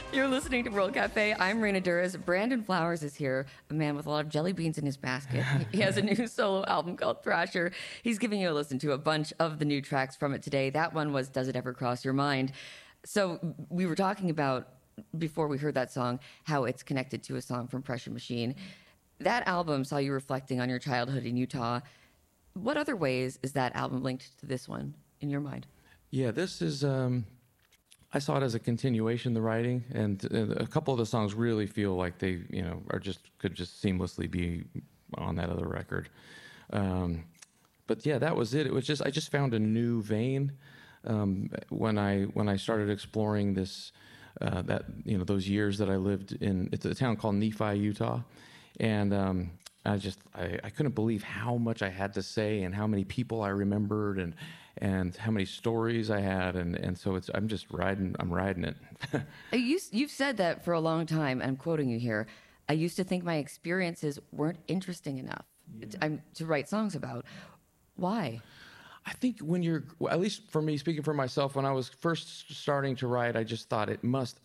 You're listening to World Cafe. I'm Raina Duras. Brandon Flowers is here, a man with a lot of jelly beans in his basket. He has a new solo album called Thrasher. He's giving you a listen to a bunch of the new tracks from it today. That one was Does It Ever Cross Your Mind? So we were talking about, before we heard that song, how it's connected to a song from Pressure Machine. That album saw you reflecting on your childhood in Utah. What other ways is that album linked to this one in your mind? Yeah, this is, I saw it as a continuation, the writing, and a couple of the songs really feel like they, could just seamlessly be on that other record. But yeah, that was it. It was just, I just found a new vein when I started exploring this, those years that I lived in, it's a town called Nephi, Utah. And I couldn't believe how much I had to say and how many people I remembered and how many stories I had. And so I'm riding it. You've said that for a long time, and I'm quoting you here. I used to think my experiences weren't interesting enough to write songs about. Why? I think at least for me, speaking for myself, when I was first starting to write, I just thought it must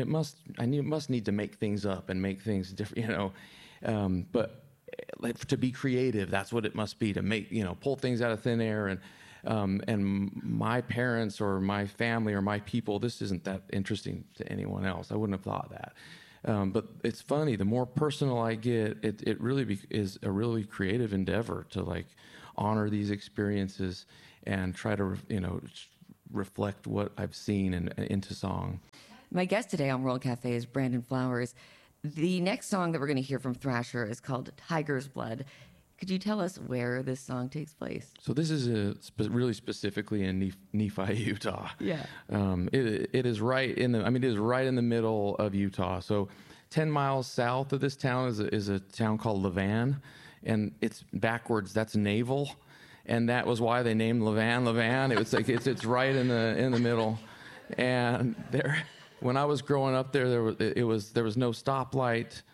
need to make things up and make things different, but to be creative, that's what it must be, to make, pull things out of thin air. And my parents or my family or my people, this isn't that interesting to anyone else. I wouldn't have thought that. But it's funny, the more personal I get, it really is a really creative endeavor to honor these experiences and try to, reflect what I've seen into song. My guest today on World Cafe is Brandon Flowers. The next song that we're going to hear from Thrasher is called Tiger's Blood. Could you tell us where this song takes place? So this is really specifically in Nephi, Utah. Yeah. It is right in the middle of Utah. So 10 miles south of this town is a town called Levan, and it's backwards. That's navel, and that was why they named Levan. It was it's right in the middle, and there. When I was growing up there was no stoplight,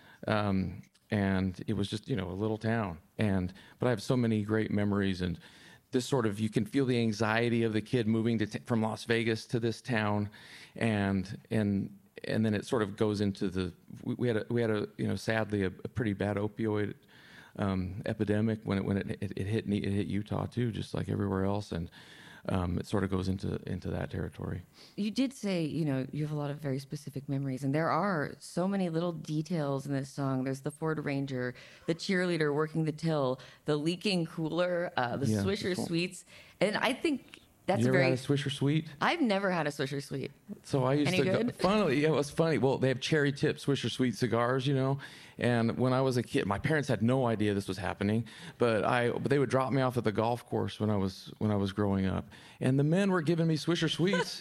and it was just a little town. But I have so many great memories, and this sort of, you can feel the anxiety of the kid moving from Las Vegas to this town, and then it sort of goes into we had a sadly a pretty bad opioid epidemic when it hit Utah too, just like everywhere else, and it sort of goes into that territory. You did say, you have a lot of very specific memories, and there are so many little details in this song. There's the Ford Ranger, the cheerleader working the till, the leaking cooler, the Swisher Sweets, and I think that's you ever had a Swisher Sweet? I've never had a Swisher Sweet. So I used Any to good? Funnily, it was funny. Well, they have cherry tip Swisher Sweet cigars, and when I was a kid, my parents had no idea this was happening, but they would drop me off at the golf course when I was growing up, and the men were giving me Swisher Sweets.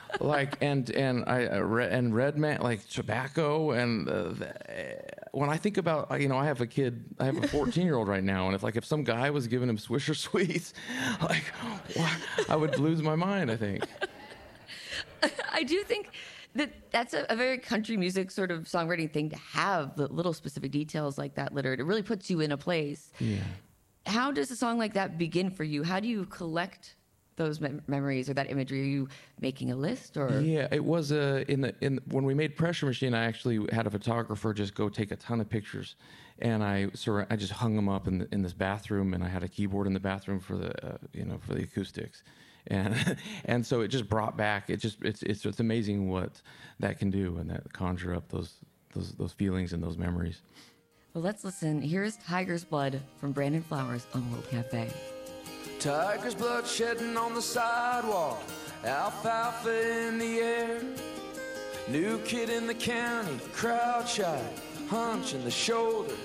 and Red Man, like tobacco, and when I think about, I have a 14-year-old right now, and if some guy was giving him Swisher Sweets, I would lose my mind, I think. I do think that's a very country music sort of songwriting thing, to have the little specific details like that littered. It really puts you in a place. Yeah. How does a song like that begin for you? How do you collect those memories or that imagery? Are you making a list, or? Yeah, it was when we made Pressure Machine, I actually had a photographer just go take a ton of pictures, and I just hung them up in this bathroom, and I had a keyboard in the bathroom for the acoustics, and so it just brought back. It's amazing what that can do, and that conjure up those feelings and those memories. Well, let's listen. Here's Tiger's Blood from Brandon Flowers on World Cafe. Tiger's blood shedding on the sidewalk, alfalfa in the air. New kid in the county, crowd shy, hunch in the shoulder.